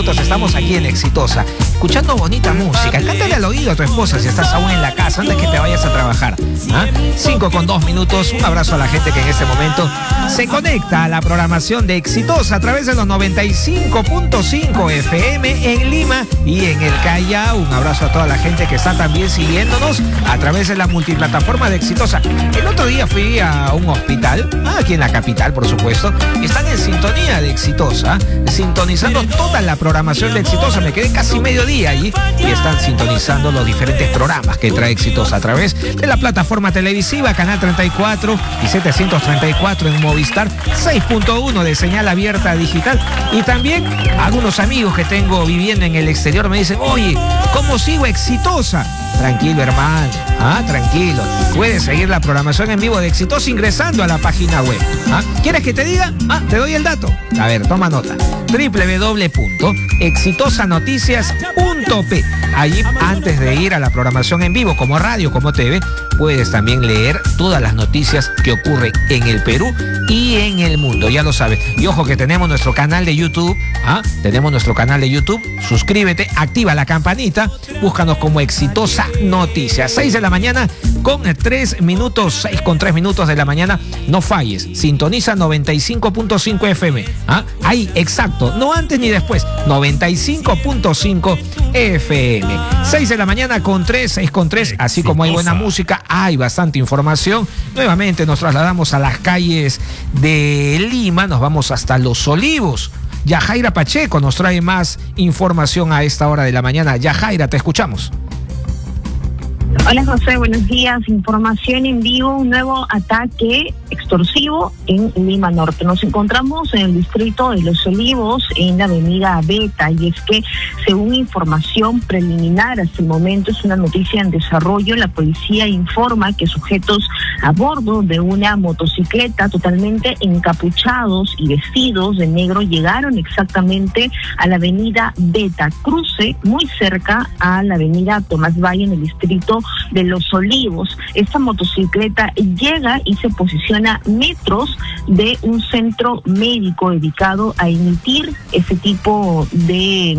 minutos estamos aquí en Exitosa, escuchando bonita música. Cántale al oído a tu esposa si estás aún en la casa, antes que te vayas a trabajar. 5:02 minutos. Un abrazo a la gente que en este momento se conecta a la programación de Exitosa a través de los 95.5 FM en Lima y en el Callao. Un abrazo a toda la gente que está también siguiéndonos a través de la multiplataforma de Exitosa. El otro día fui a un hospital, aquí en la capital, por supuesto, y están en sintonía de Exitosa, sintonizando toda la programación de Exitosa. Me quedé casi mediodía allí y están sintonizando los diferentes programas que trae Exitosa a través de la plataforma televisiva, Canal 34 y 734 en Movistar, 6.1 de señal abierta digital. Y también algunos amigos que tengo viviendo en el exterior me dicen: oye, ¿cómo sigo Exitosa? Tranquilo, hermano, tranquilo. Puedes seguir la programación en vivo de Exitosa ingresando a la página web. ¿Quieres que te diga? Te doy el dato. A ver, toma nota. www.exitosanoticias.p. Allí, antes de ir a la programación en vivo, como radio, como TV, puedes también leer todas las noticias que ocurren en el Perú y en el mundo, ya lo sabes. Y ojo que tenemos nuestro canal de YouTube, tenemos nuestro canal de YouTube, suscríbete, activa la campanita, búscanos como Exitosa Noticias. 6 de la mañana con 3 minutos, 6:03 minutos de la mañana, no falles, sintoniza 95.5 FM, ahí, exacto, no antes ni después, 95.5 FM. 6 de la mañana con 3, 6:03, así como hay buena música, hay bastante información. Nuevamente nos trasladamos a las calles de Lima, nos vamos hasta Los Olivos. Yajaira Pacheco nos trae más información a esta hora de la mañana. Yajaira, te escuchamos. Hola José, buenos días. Información en vivo, un nuevo ataque extorsivo en Lima Norte. Nos encontramos en el distrito de Los Olivos, en la avenida Beta, y es que según información preliminar hasta el momento, es una noticia en desarrollo, la policía informa que sujetos a bordo de una motocicleta totalmente encapuchados y vestidos de negro llegaron exactamente a la avenida Beta, cruce muy cerca a la avenida Tomás Valle en el distrito de Los Olivos. Esta motocicleta llega y se posiciona metros de un centro médico dedicado a emitir ese tipo de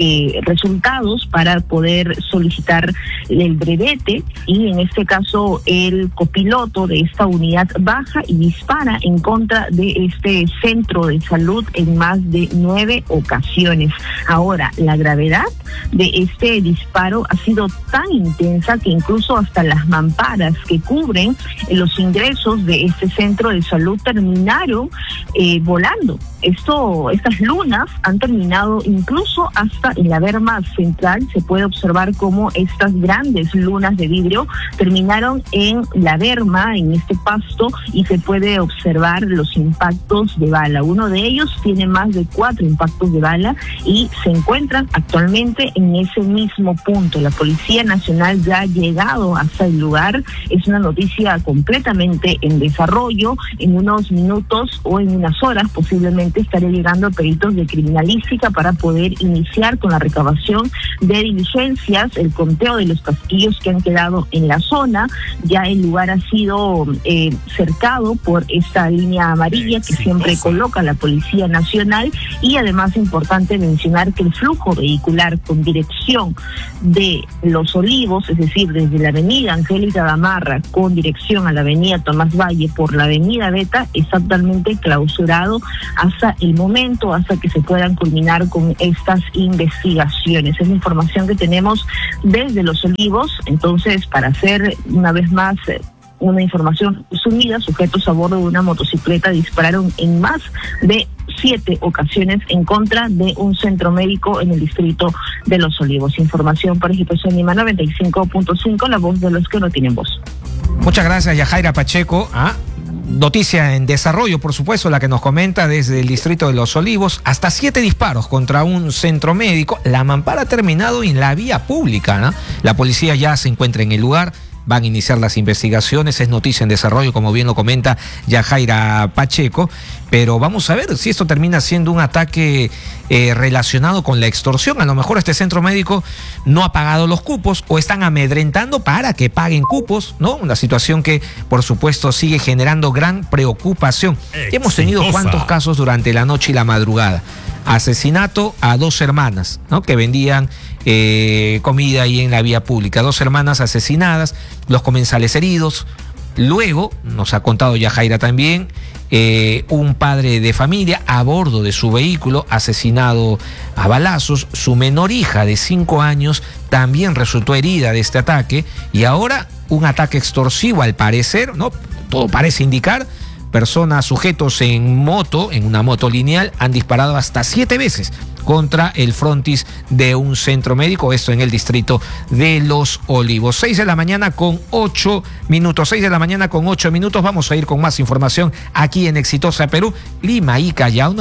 resultados para poder solicitar el brevete, y en este caso el copiloto de esta unidad baja y dispara en contra de este centro de salud en más de 9 ocasiones. Ahora, la gravedad de este disparo ha sido tan intensa que incluso hasta las mamparas que cubren los ingresos de este centro de salud terminaron volando. Estas lunas han terminado incluso hasta en la berma central. Se puede observar cómo estas grandes lunas de vidrio terminaron en la berma, en este pasto, y se puede observar los impactos de bala. Uno de ellos tiene más de 4 impactos de bala y se encuentran actualmente en ese mismo punto. La Policía Nacional ya ha llegado hasta el lugar. Es una noticia completamente en desarrollo. En unos minutos o en unas horas posiblemente estaré llegando a peritos de criminalística para poder iniciar con la recabación de diligencias, el conteo de los casquillos que han quedado en la zona. Ya el lugar ha sido cercado por esta línea amarilla que siempre coloca la Policía Nacional, y además es importante mencionar que el flujo vehicular con dirección de Los Olivos, es decir, desde la avenida Angélica Gamarra con dirección a la avenida Tomás Valle por la avenida Beta, está totalmente clausurado hasta el momento, hasta que se puedan culminar con estas investigaciones. Es la información que tenemos desde Los Olivos. Entonces, para hacer una vez más una información sumida, sujetos a bordo de una motocicleta dispararon en más de 7 ocasiones en contra de un centro médico en el distrito de Los Olivos. Información para Exitosa Lima 95.5, la voz de los que no tienen voz. Muchas gracias, Yajaira Pacheco. Noticia en desarrollo, por supuesto, la que nos comenta desde el distrito de Los Olivos. Hasta 7 disparos contra un centro médico. La mampara ha terminado en la vía pública, ¿no? La policía ya se encuentra en el lugar. Van a iniciar las investigaciones, es noticia en desarrollo, como bien lo comenta Yajaira Pacheco, pero vamos a ver si esto termina siendo un ataque relacionado con la extorsión. A lo mejor este centro médico no ha pagado los cupos o están amedrentando para que paguen cupos, ¿no? Una situación que, por supuesto, sigue generando gran preocupación. Hemos tenido cuántos casos durante la noche y la madrugada. Asesinato a 2 hermanas, ¿no?, que vendían comida ahí en la vía pública. 2 hermanas asesinadas, los comensales heridos. Luego, nos ha contado Yajaira también, un padre de familia a bordo de su vehículo asesinado a balazos. Su menor hija de 5 años también resultó herida de este ataque. Y ahora un ataque extorsivo, al parecer, ¿no?, todo parece indicar. Personas, sujetos en moto, en una moto lineal, han disparado hasta 7 veces contra el frontis de un centro médico, esto en el distrito de Los Olivos. 6 de la mañana con 8 minutos, 6 de la mañana con 8 minutos. Vamos a ir con más información aquí en Exitosa Perú, Lima y Callao,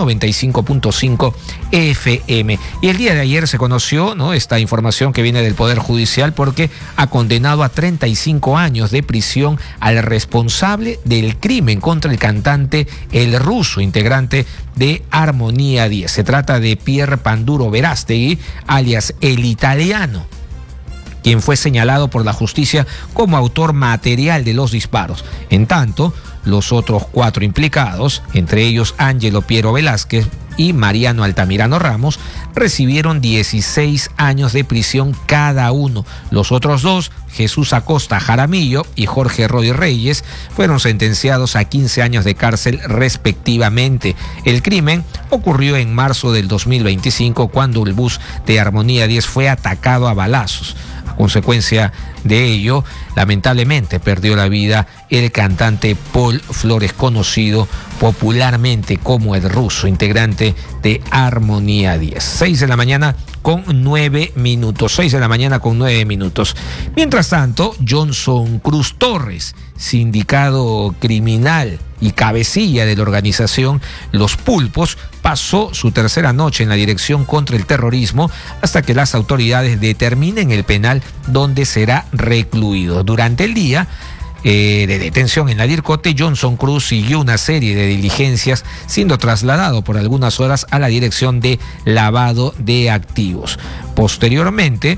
95.5 FM. Y el día de ayer se conoció, ¿no?, esta información que viene del Poder Judicial, porque ha condenado a 35 años de prisión al responsable del crimen contra el cantante El Ruso, integrante de Armonía 10. Se trata de Pier Panduro Verástegui, alias El Italiano, quien fue señalado por la justicia como autor material de los disparos. En tanto, los otros 4 implicados, entre ellos Ángelo Piero Velázquez y Mariano Altamirano Ramos, recibieron 16 años de prisión cada uno. Los otros 2, Jesús Acosta Jaramillo y Jorge Roy Reyes, fueron sentenciados a 15 años de cárcel respectivamente. El crimen ocurrió en marzo del 2025, cuando el bus de Armonía 10 fue atacado a balazos. A consecuencia de ello, lamentablemente perdió la vida el cantante Paul Flores, conocido popularmente como El Ruso, integrante de Armonía 10. 6 de la mañana con 9 minutos. 6 de la mañana con 9 minutos. Mientras tanto, Johnson Cruz Torres, sindicado criminal y cabecilla de la organización Los Pulpos, pasó su tercera noche en la Dirección contra el Terrorismo hasta que las autoridades determinen el penal donde será recluido. Durante el día de detención en la DIRCOTE, Johnson Cruz siguió una serie de diligencias, siendo trasladado por algunas horas a la Dirección de Lavado de Activos. Posteriormente,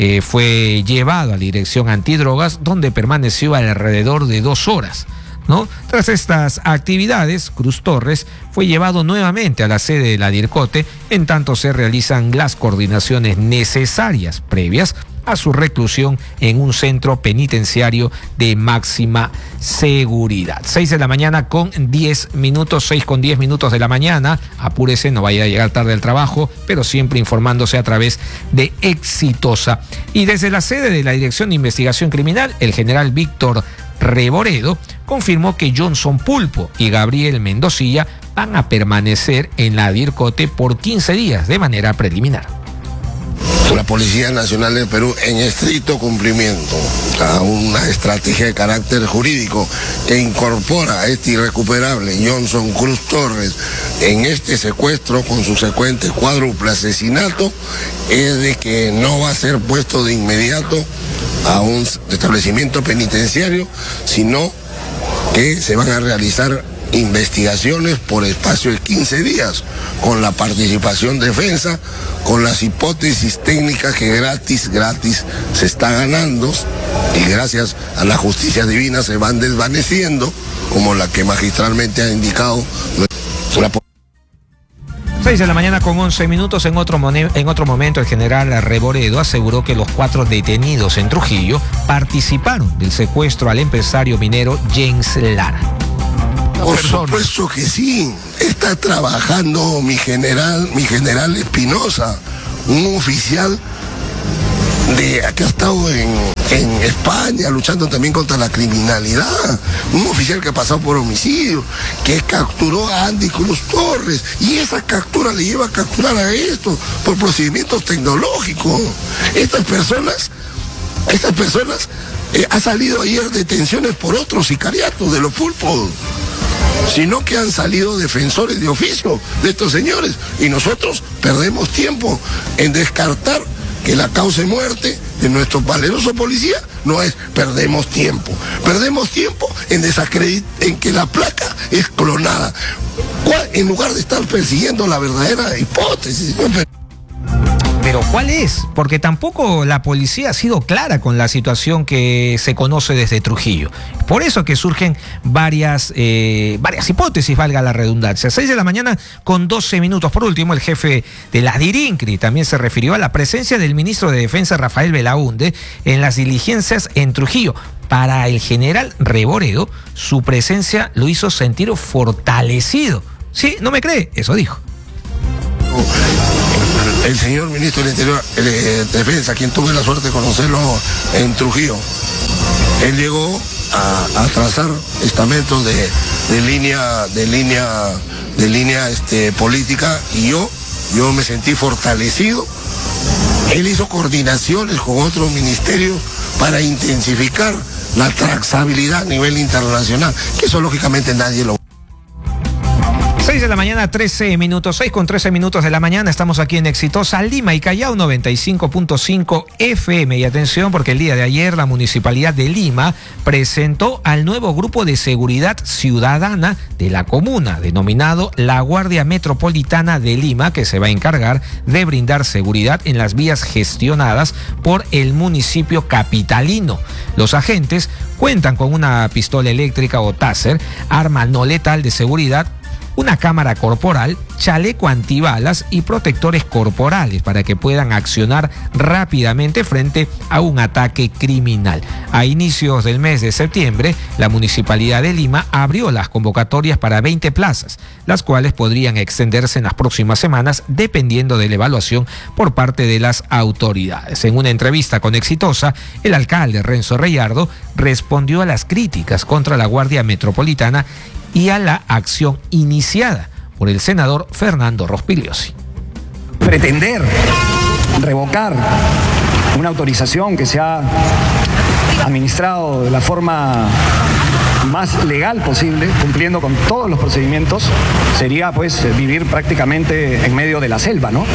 fue llevado a la Dirección Antidrogas, donde permaneció alrededor de 2 horas. ¿No? Tras estas actividades, Cruz Torres fue llevado nuevamente a la sede de la DIRCOTE, en tanto se realizan las coordinaciones necesarias previas a su reclusión en un centro penitenciario de máxima seguridad. 6 de la mañana con 10 minutos, 6 con 10 minutos de la mañana. Apúrese, no vaya a llegar tarde al trabajo, pero siempre informándose a través de Exitosa. Y desde la sede de la Dirección de Investigación Criminal, el general Víctor Reboredo confirmó que Johnson Pulpo y Gabriel Mendocilla van a permanecer en la DIRCOTE por 15 días de manera preliminar. La Policía Nacional del Perú, en estricto cumplimiento a una estrategia de carácter jurídico que incorpora a este irrecuperable Johnson Cruz Torres en este secuestro con su secuente cuádruple asesinato, es de que no va a ser puesto de inmediato a un establecimiento penitenciario, sino que se van a realizar investigaciones por espacio de 15 días, con la participación defensa, con las hipótesis técnicas que gratis se está ganando, y gracias a la justicia divina se van desvaneciendo, como la que magistralmente ha indicado la 6 de la mañana con 11 minutos. En otro momento, el general Reboredo aseguró que los 4 detenidos en Trujillo participaron del secuestro al empresario minero James Lara. Por supuesto que sí. Está trabajando mi general Espinosa, un oficial que ha estado en España luchando también contra la criminalidad, un oficial que ha pasado por homicidio, que capturó a Andy Cruz Torres, y esa captura le lleva a capturar a estos por procedimientos tecnológicos. Estas personas ha salido ayer detenciones por otros sicariatos de los pulpos, sino que han salido defensores de oficio de estos señores, y nosotros perdemos tiempo en descartar que la causa de muerte de nuestro valeroso policía no es perdemos tiempo en que la placa es clonada, en lugar de estar persiguiendo la verdadera hipótesis. Pero ¿cuál es? Porque tampoco la policía ha sido clara con la situación que se conoce desde Trujillo. Por eso que surgen varias hipótesis, valga la redundancia. 6 de la mañana con 12 minutos. Por último, el jefe de la DIRINCRI también se refirió a la presencia del ministro de Defensa, Rafael Belaúnde, en las diligencias en Trujillo. Para el general Reboredo, su presencia lo hizo sentir fortalecido. ¿Sí? ¿No me cree? Eso dijo. El señor ministro del Interior, de Defensa, quien tuve la suerte de conocerlo en Trujillo, él llegó a trazar estamentos de línea política, y yo me sentí fortalecido. Él hizo coordinaciones con otros ministerios para intensificar la trazabilidad a nivel internacional, que eso lógicamente nadie lo... 6 de la mañana, 13 minutos, 6 con 13 minutos de la mañana, estamos aquí en Exitosa, Lima y Callao 95.5 FM. Y atención, porque el día de ayer la Municipalidad de Lima presentó al nuevo grupo de seguridad ciudadana de la comuna, denominado la Guardia Metropolitana de Lima, que se va a encargar de brindar seguridad en las vías gestionadas por el municipio capitalino. Los agentes cuentan con una pistola eléctrica o taser, arma no letal de seguridad, una cámara corporal, chaleco antibalas y protectores corporales para que puedan accionar rápidamente frente a un ataque criminal. A inicios del mes de septiembre, la Municipalidad de Lima abrió las convocatorias para 20 plazas, las cuales podrían extenderse en las próximas semanas dependiendo de la evaluación por parte de las autoridades. En una entrevista con Exitosa, el alcalde Renzo Reyardo respondió a las críticas contra la Guardia Metropolitana y a la acción iniciada por el senador Fernando Rospigliosi. Pretender revocar una autorización que se ha administrado de la forma más legal posible, cumpliendo con todos los procedimientos, sería pues vivir prácticamente en medio de la selva, ¿no?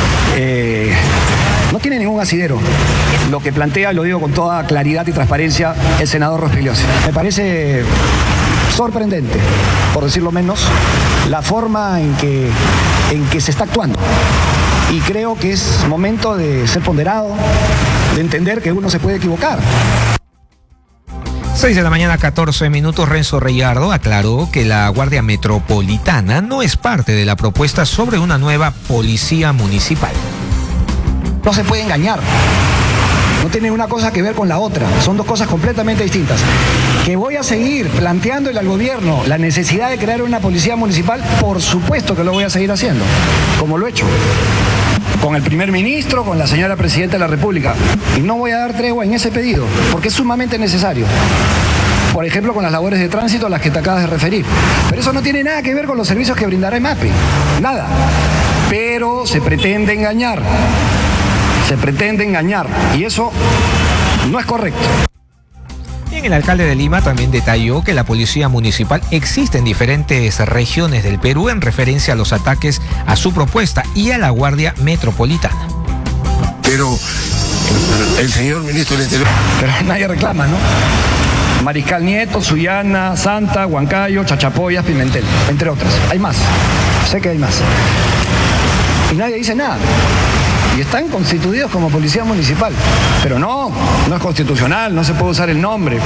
No tiene ningún asidero lo que plantea, lo digo con toda claridad y transparencia, el senador Rospigliosi. Me parece sorprendente, por decirlo menos, la forma en que se está actuando. Y creo que es momento de ser ponderado, de entender que uno se puede equivocar. 6 de la mañana, 14 minutos. Renzo Reyardo aclaró que la Guardia Metropolitana no es parte de la propuesta sobre una nueva policía municipal. No se puede engañar. No tiene una cosa que ver con la otra. Son dos cosas completamente distintas. Que voy a seguir planteándole al gobierno la necesidad de crear una policía municipal, por supuesto que lo voy a seguir haciendo, como lo he hecho. Con el primer ministro, con la señora presidenta de la República. Y no voy a dar tregua en ese pedido, porque es sumamente necesario. Por ejemplo, con las labores de tránsito a las que te acabas de referir. Pero eso no tiene nada que ver con los servicios que brindará EMAPE. Nada. Pero se pretende engañar. Se pretende engañar. Y eso no es correcto. Bien, el alcalde de Lima también detalló que la policía municipal existe en diferentes regiones del Perú en referencia a los ataques a su propuesta y a la Guardia Metropolitana. Pero el señor ministro del Interior... Pero nadie reclama, ¿no? Mariscal Nieto, Sullana, Santa, Huancayo, Chachapoyas, Pimentel, entre otras. Hay más. Sé que hay más. Y nadie dice nada. Y están constituidos como policía municipal. Pero no es constitucional, no se puede usar el nombre.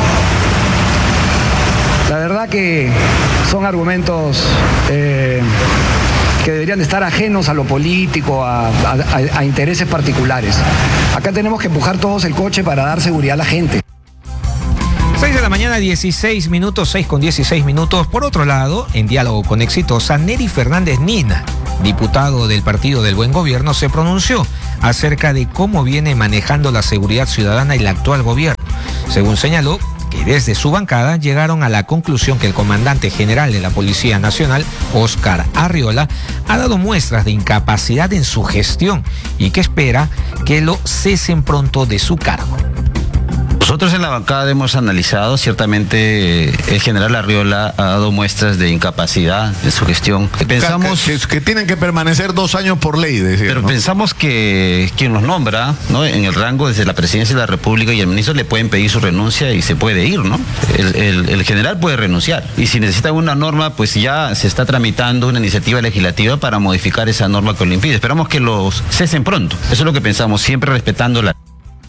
La verdad que son argumentos que deberían de estar ajenos a lo político, a intereses particulares. Acá tenemos que empujar todos el coche para dar seguridad a la gente. 6 de la mañana, 16 minutos, 6 con 16 minutos. Por otro lado, en diálogo con Exitosa, Neri Fernández Nina, diputado del Partido del Buen Gobierno, se pronunció acerca de cómo viene manejando la seguridad ciudadana el actual gobierno. Según señaló, que desde su bancada llegaron a la conclusión que el comandante general de la Policía Nacional, Óscar Arriola, ha dado muestras de incapacidad en su gestión y que espera que lo cesen pronto de su cargo. Nosotros en la bancada hemos analizado, ciertamente el general Arriola ha dado muestras de incapacidad en su gestión. Pensamos que tienen que permanecer 2 años por ley, decir, pero ¿no? Pensamos que quien los nombra, ¿no?, en el rango desde la presidencia de la República y el ministro le pueden pedir su renuncia y se puede ir, ¿no? El general puede renunciar y si necesita una norma, pues ya se está tramitando una iniciativa legislativa para modificar esa norma que lo impide. Esperamos que los cesen pronto. Eso es lo que pensamos, siempre respetando la...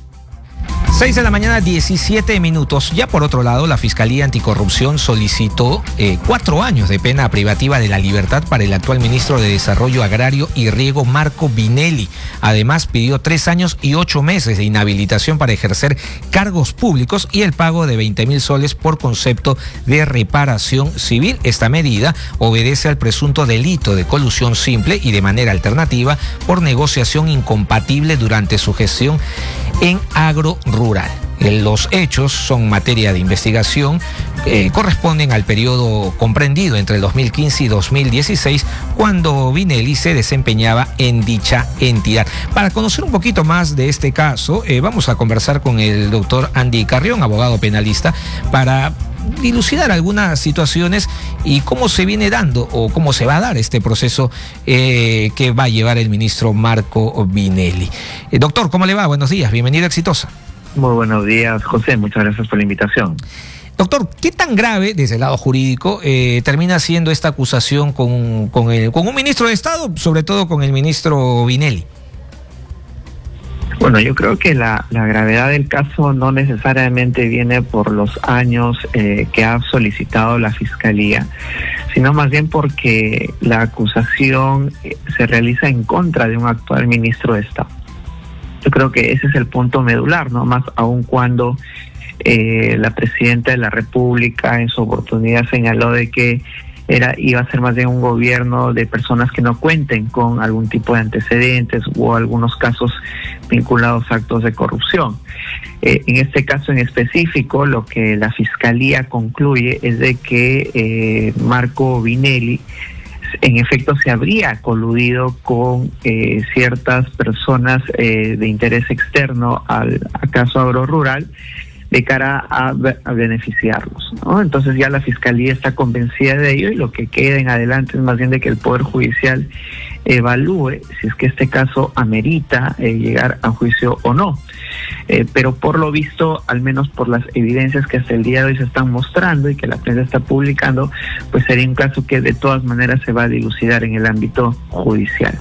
6 de la mañana, 17 minutos. Ya por otro lado, la Fiscalía Anticorrupción solicitó 4 años de pena privativa de la libertad para el actual ministro de Desarrollo Agrario y Riego, Marco Vinelli. Además, pidió 3 años y 8 meses de inhabilitación para ejercer cargos públicos y el pago de 20.000 soles por concepto de reparación civil. Esta medida obedece al presunto delito de colusión simple y de manera alternativa por negociación incompatible durante su gestión en agro rural. Los hechos son materia de investigación, corresponden al periodo comprendido entre el 2015 y 2016, cuando Vinelli se desempeñaba en dicha entidad. Para conocer un poquito más de este caso, vamos a conversar con el doctor Andy Carrión, abogado penalista, para dilucidar algunas situaciones y cómo se viene dando o cómo se va a dar este proceso que va a llevar el ministro Marco Vinelli. Doctor, ¿cómo le va? Buenos días, bienvenido a Exitosa. Muy buenos días, José, muchas gracias por la invitación. Doctor, ¿qué tan grave desde el lado jurídico termina siendo esta acusación con un ministro de Estado, sobre todo con el ministro Vinelli? Bueno, yo creo que la gravedad del caso no necesariamente viene por los años que ha solicitado la Fiscalía, sino más bien porque la acusación se realiza en contra de un actual ministro de Estado. Yo creo que ese es el punto medular, ¿no? Más aún cuando la presidenta de la República en su oportunidad señaló de que iba a ser más bien un gobierno de personas que no cuenten con algún tipo de antecedentes o algunos casos vinculados a actos de corrupción. En este caso en específico, lo que la Fiscalía concluye es de que Marco Vinelli en efecto se habría coludido con ciertas personas de interés externo al caso agrorural de cara a beneficiarlos, ¿no? Entonces ya la Fiscalía está convencida de ello y lo que queda en adelante es más bien de que el Poder Judicial evalúe si es que este caso amerita llegar a juicio o no. Pero por lo visto, al menos por las evidencias que hasta el día de hoy se están mostrando y que la prensa está publicando, pues sería un caso que de todas maneras se va a dilucidar en el ámbito judicial.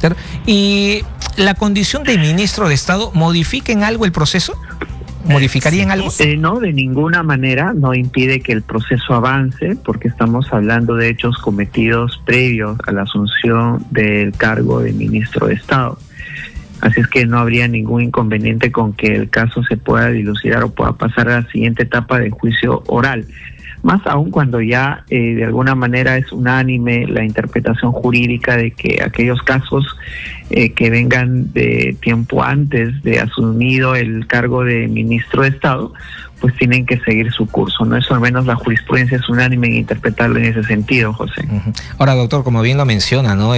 ¿Y la condición de ministro de Estado modifica en algo el proceso? ¿Modificaría en algo? No, de ninguna manera, no impide que el proceso avance, porque estamos hablando de hechos cometidos previos a la asunción del cargo de ministro de Estado. Así es que no habría ningún inconveniente con que el caso se pueda dilucidar o pueda pasar a la siguiente etapa del juicio oral. Más aún cuando ya de alguna manera es unánime la interpretación jurídica de que aquellos casos que vengan de tiempo antes de asumido el cargo de ministro de Estado, pues tienen que seguir su curso, ¿no? Eso al menos la jurisprudencia es unánime en interpretarlo en ese sentido, José. Ahora, doctor, como bien lo menciona, ¿no?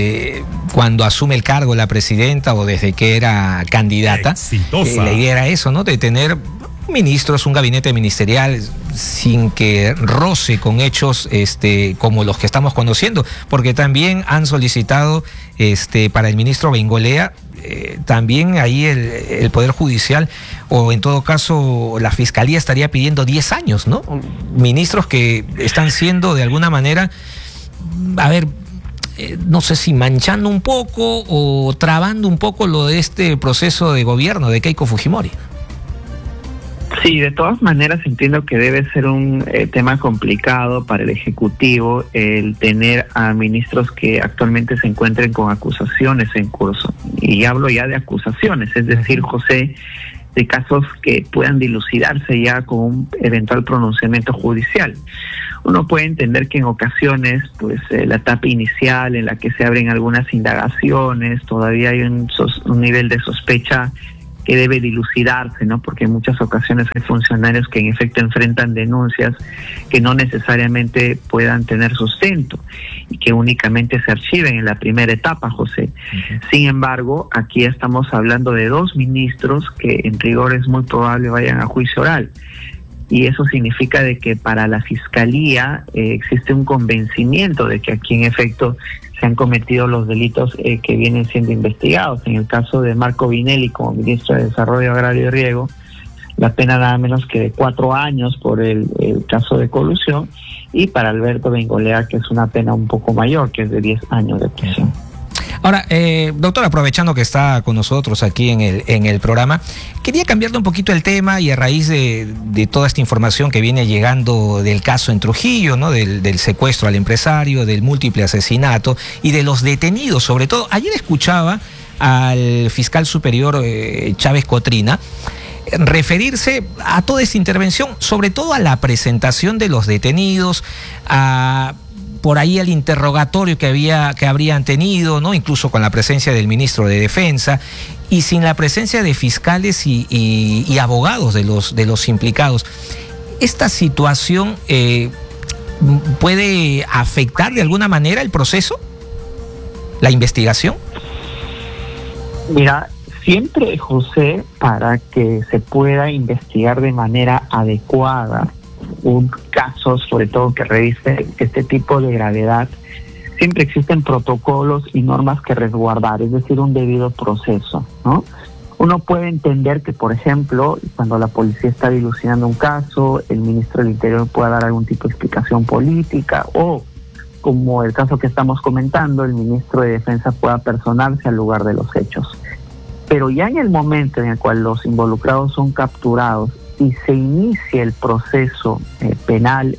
Cuando asume el cargo la presidenta o desde que era candidata, la idea era eso, ¿no? De tener ministros, un gabinete ministerial sin que roce con hechos como los que estamos conociendo, porque también han solicitado para el ministro Bengolea, también ahí el Poder Judicial, o en todo caso la Fiscalía estaría pidiendo 10 años, ¿no? Ministros que están siendo de alguna manera, no sé si manchando un poco o trabando un poco lo de este proceso de gobierno de Keiko Fujimori. Sí, de todas maneras entiendo que debe ser un tema complicado para el Ejecutivo el tener a ministros que actualmente se encuentren con acusaciones en curso. Y hablo ya de acusaciones, es decir, José, de casos que puedan dilucidarse ya con un eventual pronunciamiento judicial. Uno puede entender que en ocasiones, pues la etapa inicial en la que se abren algunas indagaciones, todavía hay un nivel de sospecha que debe dilucidarse, ¿no? Porque en muchas ocasiones hay funcionarios que en efecto enfrentan denuncias que no necesariamente puedan tener sustento y que únicamente se archiven en la primera etapa, José. Sin embargo, aquí estamos hablando de 2 ministros que en rigor es muy probable vayan a juicio oral. Y eso significa de que para la Fiscalía existe un convencimiento de que aquí en efecto se han cometido los delitos que vienen siendo investigados. En el caso de Marco Vinelli como ministro de Desarrollo Agrario y Riego, la pena nada menos que de 4 años por el caso de colusión, y para Alberto Bengolea, que es una pena un poco mayor, que es de 10 años de prisión. Ahora, doctor, aprovechando que está con nosotros aquí en el programa, quería cambiarle un poquito el tema y a raíz de toda esta información que viene llegando del caso en Trujillo, ¿no? Del secuestro al empresario, del múltiple asesinato y de los detenidos, sobre todo. Ayer escuchaba al fiscal superior Chávez Cotrina referirse a toda esta intervención, sobre todo a la presentación de los detenidos, por ahí el interrogatorio que habrían tenido, ¿no? Incluso con la presencia del ministro de Defensa y sin la presencia de fiscales y abogados de los implicados. ¿Esta situación puede afectar de alguna manera el proceso, la investigación? Mira, siempre, José, para que se pueda investigar de manera adecuada un caso, sobre todo que reviste este tipo de gravedad, siempre existen protocolos y normas que resguardar, es decir, un debido proceso, ¿no? Uno puede entender que, por ejemplo, cuando la policía está dilucidando un caso, el ministro del Interior pueda dar algún tipo de explicación política, o, como el caso que estamos comentando, el ministro de Defensa pueda personarse al lugar de los hechos. Pero ya en el momento en el cual los involucrados son capturados y se inicia el proceso penal,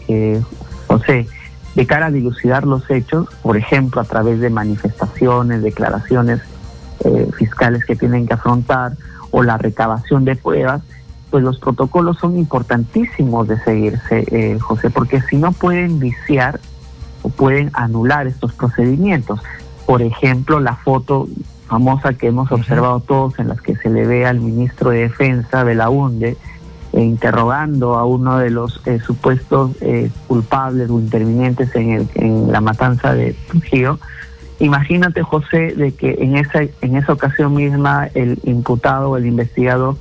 José, de cara a dilucidar los hechos, por ejemplo, a través de manifestaciones, declaraciones fiscales que tienen que afrontar, o la recabación de pruebas, pues los protocolos son importantísimos de seguirse, José, porque si no pueden viciar o pueden anular estos procedimientos. Por ejemplo, la foto famosa que hemos observado todos, en las que se le ve al ministro de Defensa, Belaúnde, interrogando a uno de los supuestos culpables o intervinientes en la matanza de Trujillo. Imagínate, José, de que en esa ocasión misma el imputado o el investigado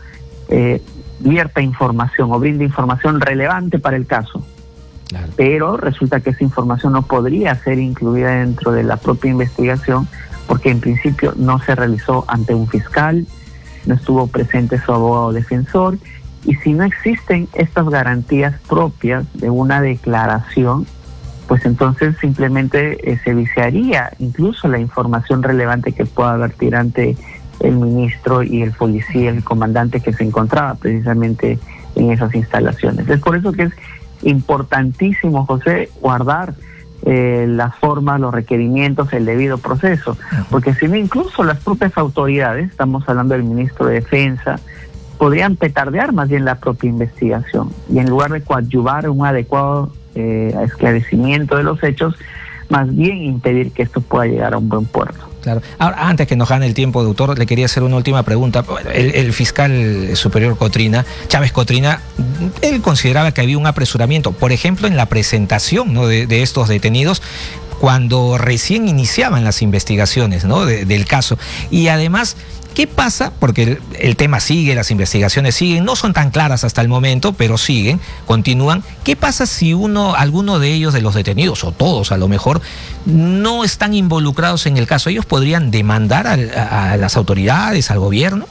vierta información o brinda información relevante para el caso. Claro. Pero resulta que esa información no podría ser incluida dentro de la propia investigación, porque en principio no se realizó ante un fiscal, no estuvo presente su abogado defensor, y si no existen estas garantías propias de una declaración, pues entonces simplemente se viciaría incluso la información relevante que pueda vertir ante el ministro y el policía, el comandante que se encontraba precisamente en esas instalaciones. Es por eso que es importantísimo, José, guardar las formas, los requerimientos, el debido proceso, porque si no, incluso las propias autoridades, estamos hablando del ministro de Defensa, podrían petardear más bien la propia investigación, y en lugar de coadyuvar un adecuado esclarecimiento de los hechos, más bien impedir que esto pueda llegar a un buen puerto. Claro. Ahora, antes que nos gane el tiempo, doctor, le quería hacer una última pregunta. El fiscal superior Chávez Cotrina, él consideraba que había un apresuramiento, por ejemplo, en la presentación, ¿no?, de estos detenidos, cuando recién iniciaban las investigaciones, ¿no?, del caso. Y además, ¿qué pasa? Porque el tema sigue, las investigaciones siguen, no son tan claras hasta el momento, pero siguen, continúan. ¿Qué pasa si alguno de ellos, de los detenidos, o todos a lo mejor, no están involucrados en el caso? ¿Ellos podrían demandar a las autoridades, al gobierno?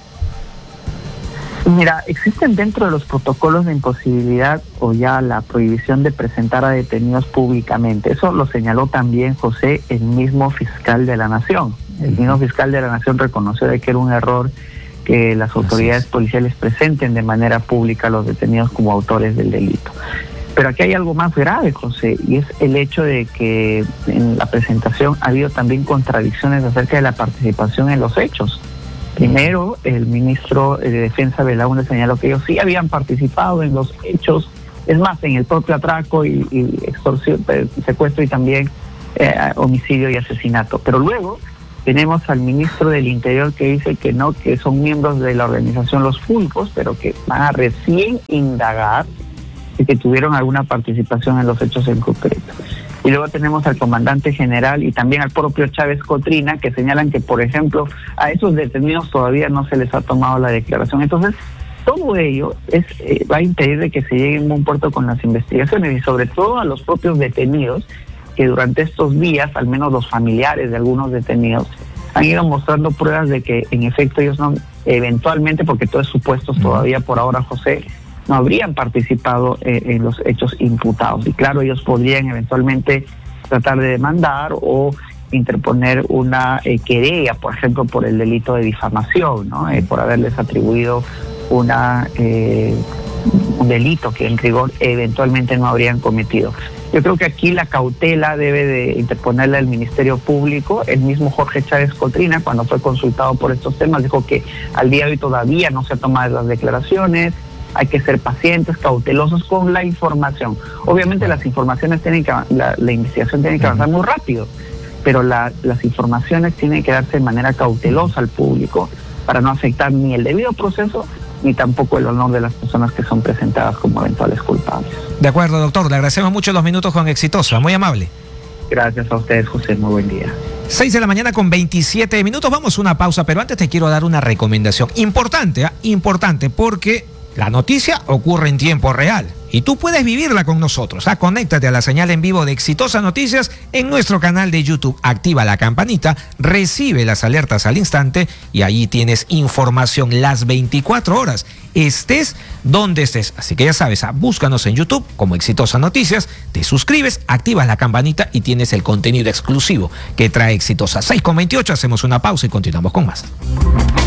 Mira, existen dentro de los protocolos de imposibilidad o ya la prohibición de presentar a detenidos públicamente. Eso lo señaló también, José, el mismo fiscal de la Nación. El mismo fiscal de la Nación reconoció de que era un error que las autoridades policiales presenten de manera pública a los detenidos como autores del delito. Pero aquí hay algo más grave, José, y es el hecho de que en la presentación ha habido también contradicciones acerca de la participación en los hechos. Primero, el ministro de Defensa Belaúnde señaló que ellos sí habían participado en los hechos, es más, en el propio atraco y extorsión, secuestro y también homicidio y asesinato. Pero luego Tenemos al ministro del Interior que dice que no, que son miembros de la organización Los Fulcos, pero que van a recién indagar de que tuvieron alguna participación en los hechos en concreto. Y luego tenemos al comandante general y también al propio Chávez Cotrina, que señalan que, por ejemplo, a esos detenidos todavía no se les ha tomado la declaración. Entonces, todo ello va a impedir de que se llegue a un buen puerto con las investigaciones, y sobre todo a los propios detenidos, que durante estos días, al menos los familiares de algunos detenidos, han ido mostrando pruebas de que en efecto ellos no, eventualmente, porque todo es supuestos todavía por ahora, José, no habrían participado en los hechos imputados. Y claro, ellos podrían eventualmente tratar de demandar o interponer una querella, por ejemplo, por el delito de difamación, ¿no? Por haberles atribuido un delito que en rigor eventualmente no habrían cometido. Yo creo que aquí la cautela debe de interponerla el Ministerio Público. El mismo Jorge Chávez Cotrina, cuando fue consultado por estos temas, dijo que al día de hoy todavía no se han tomado las declaraciones. Hay que ser pacientes, cautelosos con la información. Obviamente las informaciones tienen que, la investigación tiene que avanzar muy rápido, pero las informaciones tienen que darse de manera cautelosa al público para no afectar ni el debido proceso ni tampoco el honor de las personas que son presentadas como eventuales culpables. De acuerdo, doctor. Le agradecemos mucho los minutos con Exitosa. Muy amable. Gracias a ustedes, José. Muy buen día. 6 de la mañana con 27 minutos. Vamos a una pausa, pero antes te quiero dar una recomendación importante, importante, porque la noticia ocurre en tiempo real y tú puedes vivirla con nosotros. Conéctate a la señal en vivo de Exitosa Noticias en nuestro canal de YouTube. Activa la campanita, recibe las alertas al instante y ahí tienes información las 24 horas, estés donde estés. Así que ya sabes, búscanos en YouTube como Exitosa Noticias, te suscribes, activas la campanita y tienes el contenido exclusivo que trae Exitosa. 6:28, hacemos una pausa y continuamos con más.